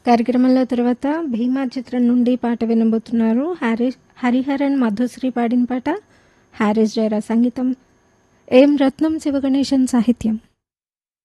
కార్యక్రమంలో తర్వాత భీమా చిత్రం నుండి పాట వినబోతున్నారు. హరిహరన్ మధుశ్రీ పాడిన పాట. హారిస్ జయరాజ్ సంగీతం, ఏం రత్నం శివగణేశన్ సాహిత్యం.